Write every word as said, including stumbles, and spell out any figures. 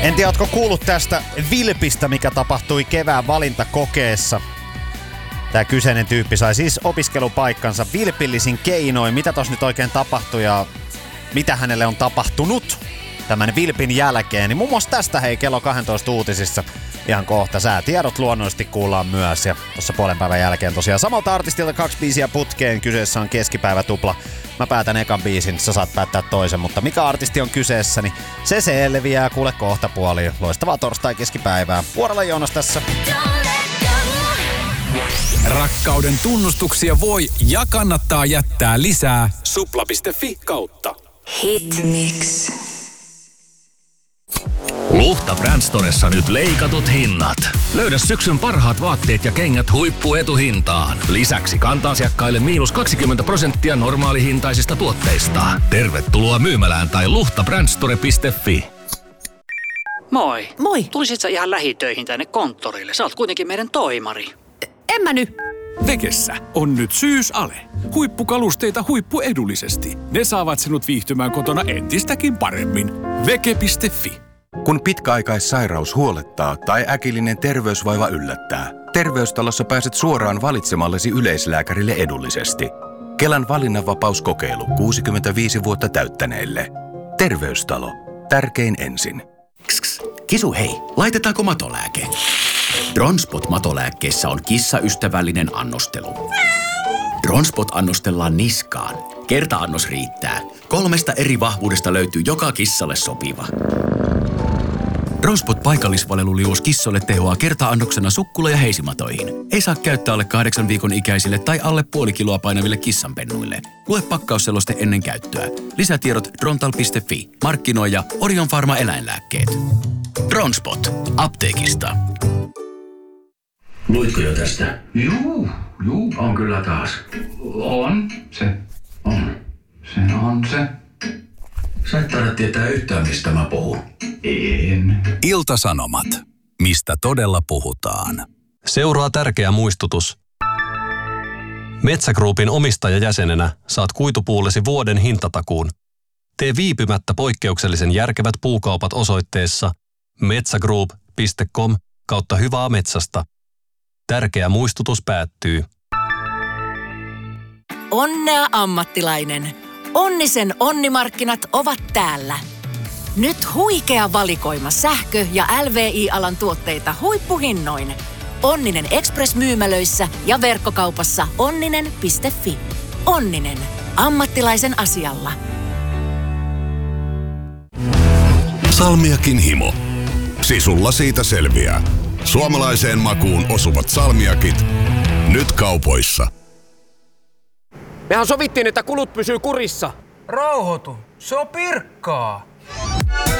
En tiedä, ootko kuullut tästä vilpistä, mikä tapahtui kevään valintakokeessa. Tämä kyseinen tyyppi sai siis opiskelupaikkansa vilpillisin keinoin. Mitä tos nyt oikein tapahtui ja mitä hänelle on tapahtunut tämän vilpin jälkeen? Niin muun muassa tästä hei kello kaksitoista uutisissa ihan kohta. Säätiedot luonnollisesti kuullaan myös. Ja tuossa puolen päivän jälkeen tosiaan samalta artistilta kaksi biisiä putkeen. Kyseessä on keskipäivä tupla. Mä päätän ekan biisin, sä saat päättää toisen. Mutta mikä artisti on kyseessä, niin se selviää kuule kohta puoliin. Loistavaa torstai keskipäivää. Vuorolla Joonas tässä. Rakkauden tunnustuksia voi ja kannattaa jättää lisää supla piste fi kautta Hitmix. Luhta Brand Storessa nyt leikatut hinnat. Löydä syksyn parhaat vaatteet ja kengät huippuetuhintaan. Lisäksi kanta-asiakkaille miinus kaksikymmentä prosenttia normaalihintaisista tuotteista. Tervetuloa myymälään tai luhta brandstore piste fi. Moi. Moi. Tulisit sä ihan lähitöihin tänne konttorille? Sä oot kuitenkin meidän toimari. En mä nyt. Vekessä on nyt syysale. Huippukalusteita huippuedullisesti. Ne saavat sinut viihtymään kotona entistäkin paremmin. Veke piste fi. Kun pitkäaikaissairaus huolettaa tai äkillinen terveysvaiva yllättää, Terveystalossa pääset suoraan valitsemallesi yleislääkärille edullisesti. Kelan valinnanvapauskokeilu kuusikymmentäviisi vuotta täyttäneille. Terveystalo. Tärkein ensin. Kss, Kisu hei, laitetaanko matolääke? Dronspot-matolääkkeessä on kissaystävällinen annostelu. Dronspot annostellaan niskaan. Kerta-annos riittää. Kolmesta eri vahvuudesta löytyy joka kissalle sopiva. Dronspot paikallisvaleluliuos kissoille tehoaa kerta-annoksena sukkula- ja heisimatoihin. Ei saa käyttää alle kahdeksan viikon ikäisille tai alle puoli kiloa painaville kissanpennuille. Lue pakkausseloste ennen käyttöä. Lisätiedot drontal piste fi. Markkinoija Orion Pharma eläinlääkkeet. Dronspot. Apteekista. Luitko jo tästä? Juu, juu, on kyllä taas. On, se on. Se on se. Sä et taida tietää yhtään, mistä mä puhun. En. Ilta-Sanomat. Mistä todella puhutaan? Seuraa tärkeä muistutus. Metsä Groupin omistajajäsenenä saat kuitupuullesi vuoden hintatakuun. Tee viipymättä poikkeuksellisen järkevät puukaupat osoitteessa metsagroup piste com kautta hyvää metsästä. Tärkeä muistutus päättyy. Onnea ammattilainen. Onnisen onnimarkkinat ovat täällä. Nyt huikea valikoima sähkö- ja L V I-alan tuotteita huippuhinnoin. Onninen Express-myymälöissä ja verkkokaupassa onninen piste fi. Onninen. Ammattilaisen asialla. Salmiakin himo. Sisulla siitä selviää. Suomalaiseen makuun osuvat salmiakit. Nyt kaupoissa. Mehän sovittiin, että kulut pysyy kurissa. Rauhoitu. Se on pirkkaa.